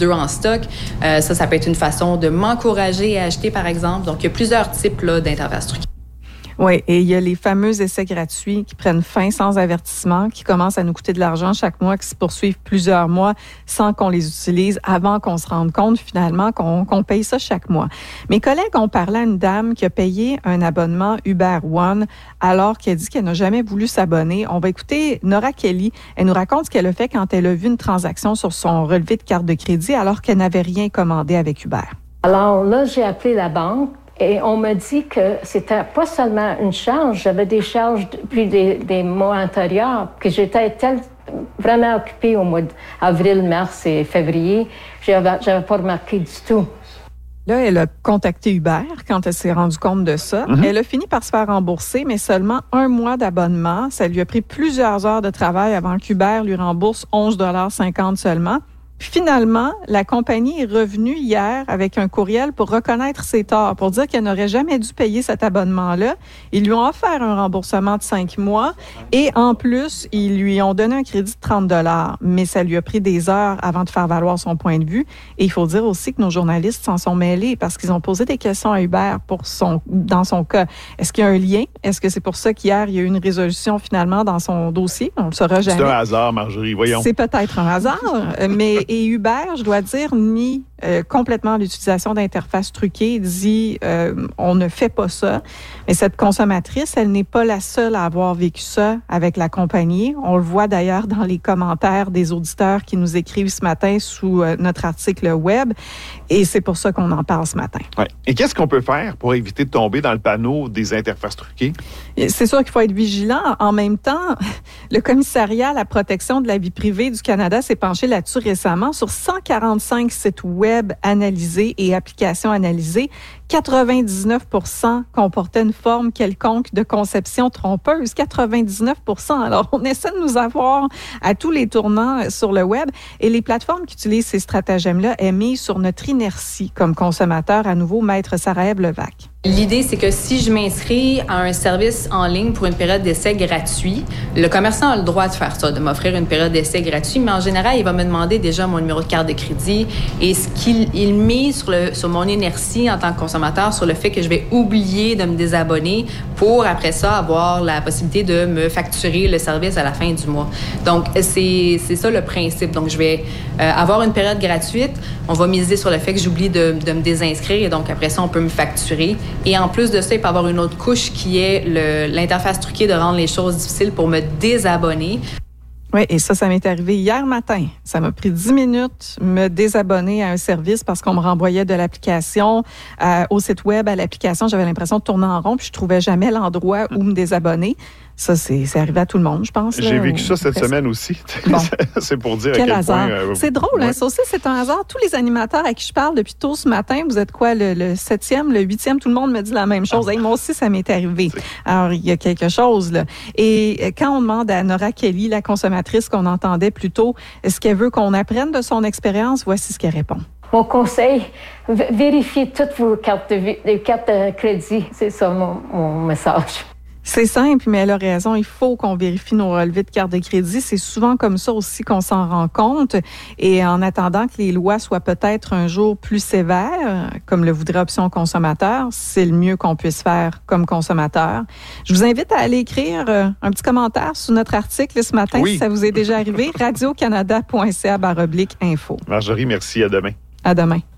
2 en stock. Ça peut être une façon de m'encourager à acheter, par exemple. Donc, il y a plusieurs types là, d'interfaces truquées. Oui, et il y a les fameux essais gratuits qui prennent fin sans avertissement, qui commencent à nous coûter de l'argent chaque mois, qui se poursuivent plusieurs mois sans qu'on les utilise avant qu'on se rende compte finalement qu'on paye ça chaque mois. Mes collègues ont parlé à une dame qui a payé un abonnement Uber One alors qu'elle dit qu'elle n'a jamais voulu s'abonner. On va écouter Nora Kelly. Elle nous raconte ce qu'elle a fait quand elle a vu une transaction sur son relevé de carte de crédit alors qu'elle n'avait rien commandé avec Uber. Alors là, j'ai appelé la banque. Et on m'a dit que c'était pas seulement une charge, j'avais des charges depuis des mois antérieurs, que j'étais vraiment occupée au mois d'avril, mars et février. J'avais pas remarqué du tout. Là, elle a contacté Uber quand elle s'est rendue compte de ça. Mm-hmm. Elle a fini par se faire rembourser, mais seulement 1 mois d'abonnement. Ça lui a pris plusieurs heures de travail avant qu'Uber lui rembourse 11,50 $ seulement. Finalement, la compagnie est revenue hier avec un courriel pour reconnaître ses torts, pour dire qu'elle n'aurait jamais dû payer cet abonnement-là. Ils lui ont offert un remboursement de 5 mois et en plus, ils lui ont donné un crédit de 30 $. Mais ça lui a pris des heures avant de faire valoir son point de vue. Et il faut dire aussi que nos journalistes s'en sont mêlés parce qu'ils ont posé des questions à Uber dans son cas. Est-ce qu'il y a un lien? Est-ce que c'est pour ça qu'hier, il y a eu une résolution finalement dans son dossier? On ne le saura jamais. C'est un hasard, Marjorie, voyons. C'est peut-être un hasard, mais et Uber, je dois dire, nie complètement l'utilisation d'interfaces truquées, dit on ne fait pas ça. Mais cette consommatrice, elle n'est pas la seule à avoir vécu ça avec la compagnie. On le voit d'ailleurs dans les commentaires des auditeurs qui nous écrivent ce matin sous notre article web. Et c'est pour ça qu'on en parle ce matin. Ouais. Et qu'est-ce qu'on peut faire pour éviter de tomber dans le panneau des interfaces truquées? C'est sûr qu'il faut être vigilant. En même temps, le commissariat à la protection de la vie privée du Canada s'est penché là-dessus récemment. Sur 145 sites web analysés et applications analysées, 99% comportaient une forme quelconque de conception trompeuse. 99%. Alors, on essaie de nous avoir à tous les tournants sur le web. Et les plateformes qui utilisent ces stratagèmes-là est mise sur notre inertie comme consommateur. À nouveau, Maître Sarah-Ève Levac. L'idée, c'est que si je m'inscris à un service en ligne pour une période d'essai gratuit, le commerçant a le droit de faire ça, de m'offrir une période d'essai gratuit, mais en général, il va me demander déjà mon numéro de carte de crédit et ce qu'il mise sur mon inertie en tant que consommateur, sur le fait que je vais oublier de me désabonner pour, après ça, avoir la possibilité de me facturer le service à la fin du mois. Donc, c'est ça le principe. Donc, je vais avoir une période gratuite. On va miser sur le fait que j'oublie de me désinscrire et donc, après ça, on peut me facturer. Et en plus de ça, il peut y avoir une autre couche qui est l'interface truquée de rendre les choses difficiles pour me désabonner. Oui, et ça m'est arrivé hier matin. Ça m'a pris 10 minutes me désabonner à un service parce qu'on me renvoyait de l'application au site web à l'application. J'avais l'impression de tourner en rond puis je trouvais jamais l'endroit où me désabonner. Ça, c'est arrivé à tout le monde, je pense. J'ai vécu ça cette semaine aussi. Bon. C'est pour dire quel à quel hasard. point... c'est drôle, hein? Ça aussi, c'est un hasard. Tous les animateurs à qui je parle depuis tôt ce matin, vous êtes quoi, le 7e, le 8e? Tout le monde me dit la même chose. Hey, moi aussi, ça m'est arrivé. Alors, il y a quelque chose, là. Et quand on demande à Nora Kelly, la consommatrice qu'on entendait plus tôt, est-ce qu'elle veut qu'on apprenne de son expérience? Voici ce qu'elle répond. Mon conseil, vérifiez toutes vos cartes de crédit. C'est ça mon message. C'est simple, mais elle a raison. Il faut qu'on vérifie nos relevés de carte de crédit. C'est souvent comme ça aussi qu'on s'en rend compte. Et en attendant que les lois soient peut-être un jour plus sévères, comme le voudrait Option consommateur, c'est le mieux qu'on puisse faire comme consommateur. Je vous invite à aller écrire un petit commentaire sous notre article ce matin, si ça vous est déjà arrivé. radiocanada.ca/info. Marjorie, merci. À demain. À demain.